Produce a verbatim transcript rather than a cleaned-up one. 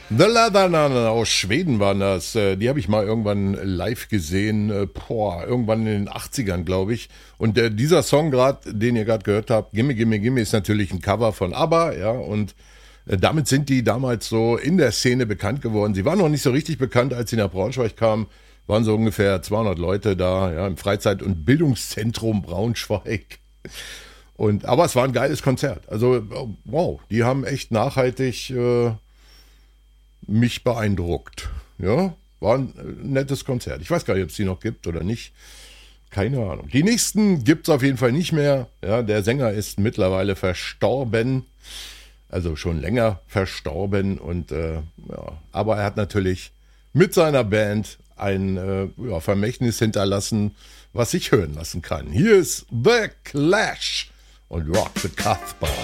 The Leatherman aus Schweden waren das. Die habe ich mal irgendwann live gesehen. Boah, irgendwann in den achtzigern, glaube ich. Und der, dieser Song gerade, den ihr gerade gehört habt, Gimme, Gimme, Gimme, ist natürlich ein Cover von ABBA, ja. Und damit sind die damals so in der Szene bekannt geworden. Sie waren noch nicht so richtig bekannt, als sie nach Braunschweig kamen. Waren so ungefähr zweihundert Leute da, ja, im Freizeit- und Bildungszentrum Braunschweig. Und, aber es war ein geiles Konzert. Also, wow, die haben echt nachhaltig äh, mich beeindruckt. Ja, war ein nettes Konzert. Ich weiß gar nicht, ob es die noch gibt oder nicht. Keine Ahnung. Die nächsten gibt es auf jeden Fall nicht mehr. Ja, der Sänger ist mittlerweile verstorben. Also schon länger verstorben. Und, äh, ja, aber er hat natürlich mit seiner Band ein äh, ja, Vermächtnis hinterlassen, was sich hören lassen kann. Hier ist The Clash und Rock the Casbah.